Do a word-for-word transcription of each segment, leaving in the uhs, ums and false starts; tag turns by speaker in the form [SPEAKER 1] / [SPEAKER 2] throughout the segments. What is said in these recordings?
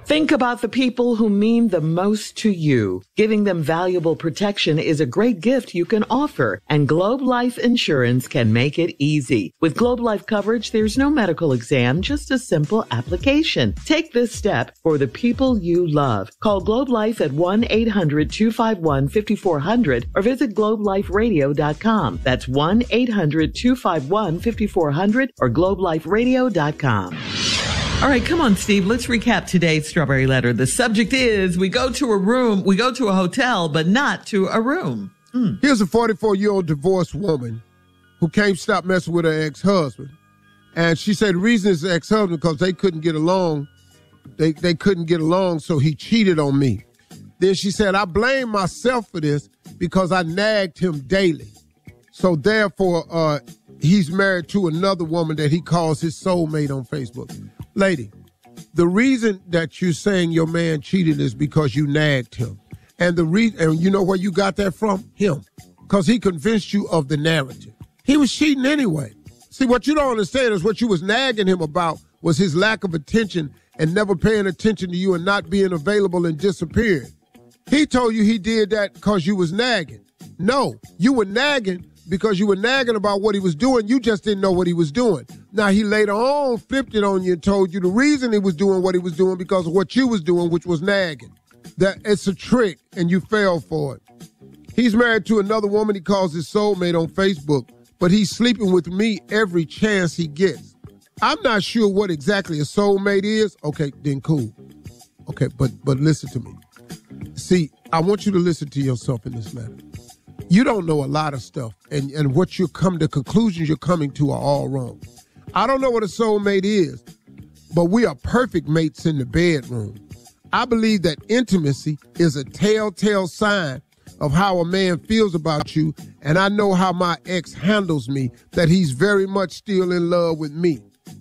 [SPEAKER 1] Think about the people who mean the most to you. Giving them valuable protection is a great gift you can offer, and Globe Life Insurance can make it easy. With Globe Life coverage, there's no medical exam, just a simple application. Take this step for the people you love. Call Globe Life at one eight hundred two five one five four zero zero or visit globe life radio dot com. That's one eight hundred two five one five four zero zero or globe life radio dot com. All right, come on, Steve. Let's recap today's Strawberry Letter. The subject is we go to a room, we go to a hotel, but not to a room. Mm.
[SPEAKER 2] Here's a forty-four-year-old divorced woman who can't stop messing with her ex-husband. And she said the reason is the ex-husband because they couldn't get along. They, they couldn't get along, so he cheated on me. Then she said, I blame myself for this because I nagged him daily. So therefore, uh, he's married to another woman that he calls his soulmate on Facebook. Lady, the reason that you're saying your man cheated is because you nagged him. And the re- and you know where you got that from? Him. Because he convinced you of the narrative. He was cheating anyway. See, what you don't understand is what you was nagging him about was his lack of attention and never paying attention to you and not being available and disappearing. He told you he did that because you was nagging. No, you were nagging because you were nagging about what he was doing. You just didn't know what he was doing. Now, he later on flipped it on you and told you the reason he was doing what he was doing because of what you was doing, which was nagging. That it's a trick, and you fell for it. He's married to another woman he calls his soulmate on Facebook, but he's sleeping with me every chance he gets. I'm not sure what exactly a soulmate is. Okay, then cool. Okay, but but listen to me. See, I want you to listen to yourself in this matter. You don't know a lot of stuff, and, and what you come, the conclusions you're coming to are all wrong. I don't know what a soulmate is, but we are perfect mates in the bedroom. I believe that intimacy is a telltale sign of how a man feels about you, and I know how my ex handles me, that he's very much still in love with me.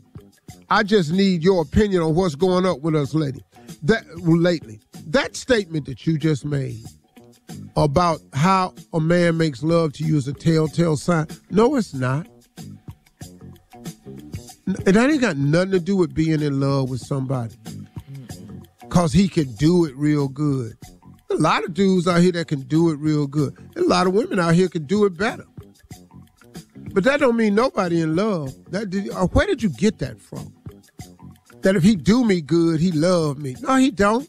[SPEAKER 2] I just need your opinion on what's going on with us lady. That, lately. That statement that you just made about how a man makes love to you is a telltale sign. No, it's not. And that ain't got nothing to do with being in love with somebody. Because he can do it real good. A lot of dudes out here that can do it real good. A lot of women out here can do it better. But that don't mean nobody in love. That did, or where did you get that from? That if he do me good, he love me. No, he don't.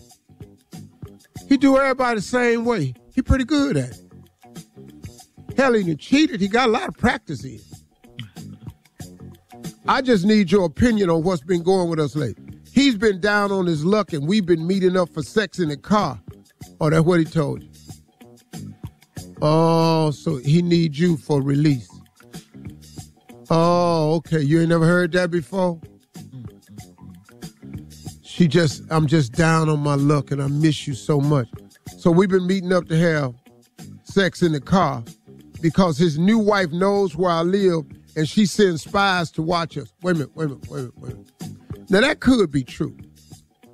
[SPEAKER 2] He do everybody the same way. He pretty good at it. Hell, he done cheated. He got a lot of practice in. I just need your opinion on what's been going with us lately. He's been down on his luck and we've been meeting up for sex in the car. Oh, that's what he told you. Oh, so he needs you for release. Oh, okay. You ain't never heard that before? She just, I'm just down on my luck and I miss you so much. So we've been meeting up to have sex in the car because his new wife knows where I live and she sends spies to watch us. Wait a minute, wait a minute, wait a minute, wait a minute. Now that could be true.